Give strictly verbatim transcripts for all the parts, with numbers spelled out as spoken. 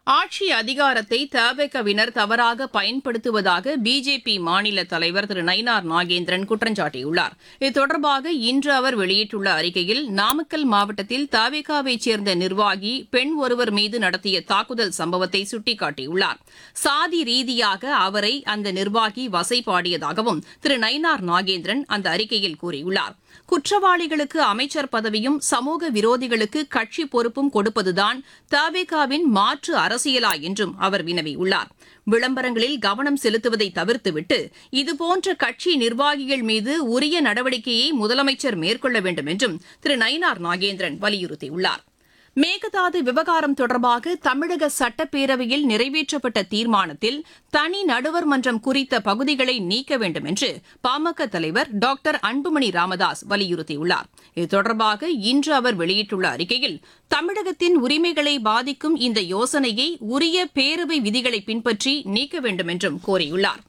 ஆட்சி அதிகாரத்தை தவேகவினர் தவறாக பயன்படுத்துவதாக பிஜேபி மாநில தலைவர் திரு நயினார் நாகேந்திரன் குற்றம் சாட்டியுள்ளார். இது தொடர்பாக இன்று அவர் வெளியிட்டுள்ள அறிக்கையில், நாமக்கல் மாவட்டத்தில் தவேகாவைச் சேர்ந்த நிர்வாகி பெண் ஒருவர் மீது நடத்திய தாக்குதல் சம்பவத்தை சுட்டிக்காட்டியுள்ளார். சாதி ரீதியாக அவரை அந்த நிர்வாகி வசைபாடியதாகவும் திரு நயினார் நாகேந்திரன் அந்த அறிக்கையில் கூறியுள்ளார். குற்றவாளிகளுக்கு அமைச்சர் பதவியும் சமூக விரோதிகளுக்கு கட்சி பொறுப்பும் கொடுப்பதுதான் தவேகாவின் மாற்று அரசியலா என்றும் அவர் வினவியுள்ளார். விளம்பரங்களில் கவனம் செலுத்துவதை தவிர்த்துவிட்டு இதுபோன்ற கட்சி நிர்வாகிகள் மீது உரிய நடவடிக்கையை முதலமைச்சர் மேற்கொள்ள வேண்டும் என்றும் திரு நயினார் நாகேந்திரன் வலியுறுத்தியுள்ளார். மேகதாது விவகாரம் தொடர்பாக தமிழக சட்டப்பேரவையில் நிறைவேற்றப்பட்ட தீர்மானத்தில் தனி நடுவர் மன்றம் குறித்த பகுதிகளை நீக்க வேண்டும் என்று பாமக தலைவர் டாக்டர் அன்புமணி ராமதாஸ் வலியுறுத்தியுள்ளார். இது தொடர்பாக இன்று அவர் வெளியிட்டுள்ள அறிக்கையில், தமிழகத்தின் உரிமைகளை பாதிக்கும் இந்த யோசனையை உரிய பேரவை விதிகளை பின்பற்றி நீக்க வேண்டும் என்றும் கோரியுள்ளார்.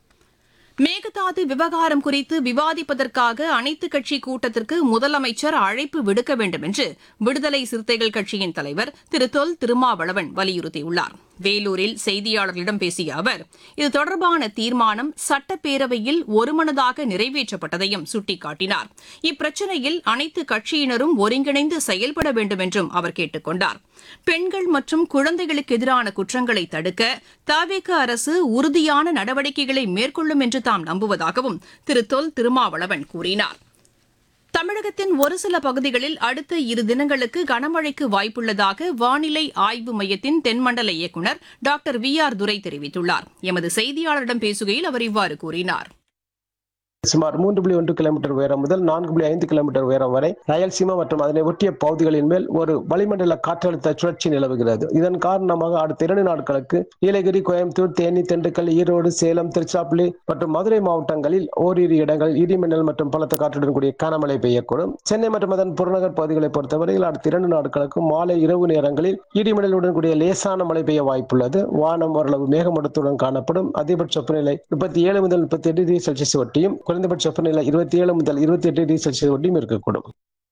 மேகதாது விவகாரம் குறித்து விவாதிப்பதற்காக அனைத்துக் கட்சி கூட்டத்திற்கு முதலமைச்சர் அழைப்பு விடுக்க வேண்டும் என்று விடுதலை சிறுத்தைகள் கட்சியின் தலைவர் திரு தொல் திருமாவளவன் வலியுறுத்தியுள்ளார். வேலூரில் செய்தியாளர்களிடம் பேசிய அவர், இது தொடர்பான தீர்மானம் சட்டப்பேரவையில் ஒருமனதாக நிறைவேற்றப்பட்டதையும் சுட்டிக்காட்டினார். இப்பிரச்சினையில் அனைத்து கட்சியினரும் ஒருங்கிணைந்து செயல்பட வேண்டும் என்றும் அவர் கேட்டுக் கொண்டார். பெண்கள் மற்றும் குழந்தைகளுக்கு எதிரான குற்றங்களை தடுக்க தவேக அரசு உறுதியான நடவடிக்கைகளை மேற்கொள்ளும் என்று தாம் நம்புவதாகவும் திரு தொல் திருமாவளவன் கூறினார். தமிழகத்தின் ஒரு சில பகுதிகளில் அடுத்த இரு தினங்களுக்கு கனமழைக்கு வாய்ப்புள்ளதாக வானிலை ஆய்வு மையத்தின் தென்மண்டல இயக்குநர் டாக்டர் வி ஆர் துரை தெரிவித்துள்ளார். எமது செய்தியாளரிடம் பேசுகையில் அவர் இவ்வாறு கூறினார். சுமார் மூன்று புள்ளி ஒன்று கிலோமீட்டர் உயரம் முதல் நான்கு புள்ளி ஐந்து கிலோமீட்டர் உயரம் வரை ராயல்சீமா மற்றும் அதனை ஒட்டிய பகுதிகளின் மேல் ஒரு வளிமண்டல காற்றழுத்த சுழற்சி நிலவுகிறது. இதன் காரணமாக அடுத்த இரண்டு நாட்களுக்கு நீலகிரி, கோயம்புத்தூர், தேனி, திண்டுக்கல், ஈரோடு, சேலம், திருச்சிராப்பள்ளி மற்றும் மதுரை மாவட்டங்களில் ஓரிரு இடங்கள் இடிமின்னல் மற்றும் பலத்த காற்றுடன் கூடிய கனமழை பெய்யக்கூடும். சென்னை மற்றும் அதன் புறநகர் பகுதிகளை பொறுத்தவரையில் அடுத்த இரண்டு நாட்களுக்கு மாலை இரவு நேரங்களில் இடிமின்னலுடன் கூடிய லேசான மழை பெய்ய வாய்ப்புள்ளது. வானம் ஓரளவு மேகமூட்டத்துடன் காணப்படும். அதிகபட்ச வெப்பநிலை முப்பத்தி ஏழு முதல் முப்பத்தி எட்டு டிகிரி செல்சியஸ் ஒட்டியும் குறைந்தபட்ச வெப்பநிலை இருபத்தி ஏழு முதல் இருபத்தி எட்டு டிகிரி செல்சியஸ் ஒட்டியும் இருக்கக்கூடும்.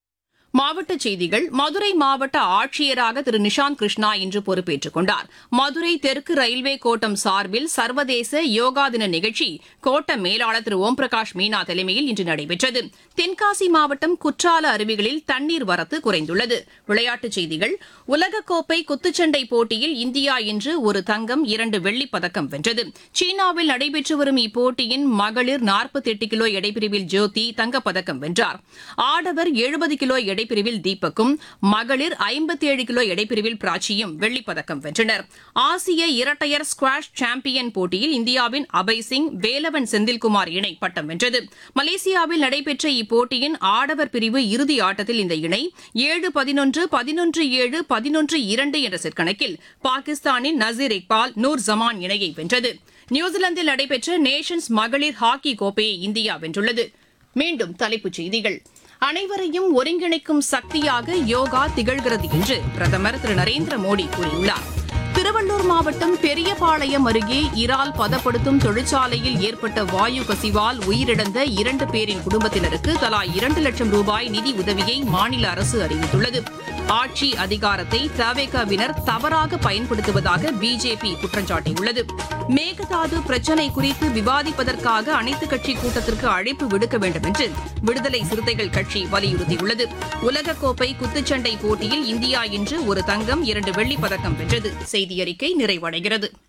மாவட்டச் செய்திகள். மதுரை மாவட்ட ஆட்சியராக திரு நிஷாந்த் கிருஷ்ணா இன்று பொறுப்பேற்றுக் கொண்டார். மதுரை தெற்கு ரயில்வே கோட்டம் சார்பில் சர்வதேச யோகா தின நிகழ்ச்சி கோட்ட மேலாளர் திரு ஓம் பிரகாஷ் மீனா தலைமையில் இன்று நடைபெற்றது. தென்காசி மாவட்டம் குற்றால அருவிகளில் தண்ணீர் வரத்து குறைந்துள்ளது. விளையாட்டுச் செய்திகள். உலகக்கோப்பை குத்துச்சண்டை போட்டியில் இந்தியா இன்று ஒரு தங்கம், இரண்டு வெள்ளிப் பதக்கம் வென்றது. சீனாவில் நடைபெற்று வரும் இப்போட்டியின் மகளிர் நாற்பத்தி எட்டு கிலோ எடைப்பிரிவில் ஜோதி தங்கப்பதக்கம் வென்றார். ஆடவர் எழுபது கிலோ எடைப்பிரிவில் தீபக்கும், மகளிர் ஐம்பத்தி ஏழு கிலோ எடைப்பிரிவில் பிராச்சியும் வெள்ளிப் பதக்கம் வென்றனர். ஆசிய இரட்டையர் ஸ்குவாஷ் சாம்பியன் போட்டியில் இந்தியாவின் அபய் சிங், வேலவன் செந்தில்குமார் இணை பட்டம் வென்றது. மலேசியாவில் நடைபெற்ற இப்போட்டியின் ஆடவர் பிரிவு இறுதி ஆட்டத்தில் இந்த இணை ஏழு பதினொன்று, பதினொன்று ஏழு, பதினொன்று இரண்டு என்ற செட் கணக்கில் பாகிஸ்தானின் நசீர் இக்பால், நூர் ஜமான் இணையை வென்றது. நியூசிலாந்தில் நடைபெற்ற நேஷன்ஸ் மகளிர் ஹாக்கி கோப்பையை இந்தியா வென்றுள்ளது. மீண்டும் தலைப்புச் செய்திகள். அனைவரையும் ஒருங்கிணைக்கும் சக்தியாக யோகா திகழ்கிறது என்று பிரதமர் திரு நரேந்திர மோடி கூறியுள்ளார். திருவள்ளூர் மாவட்டம் பெரியபாளையம் அருகே இறால் பதப்படுத்தும் தொழிற்சாலையில் ஏற்பட்ட வாயு கசிவால் உயிரிழந்த இரண்டு பேரின் குடும்பத்தினருக்கு தலா இரண்டு லட்சம் ரூபாய் நிதி உதவியை மாநில அரசு அறிவித்துள்ளது. ஆட்சி அதிகாரத்தை தவேகவினர் தவறாக பயன்படுத்துவதாக பிஜேபி குற்றம் சாட்டியுள்ளது. மேகதாது பிரச்சினை குறித்து விவாதிப்பதற்காக அனைத்துக் கட்சி கூட்டத்திற்கு அழைப்பு விடுக்க வேண்டும் என்று விடுதலை சிறுத்தைகள் கட்சி வலியுறுத்தியுள்ளது. உலகக்கோப்பை குத்துச்சண்டை போட்டியில் இந்தியா இன்று ஒரு தங்கம், இரண்டு வெள்ளிப் பதக்கம் வென்றது. செய்தி அறிக்கை நிறைவடைகிறது.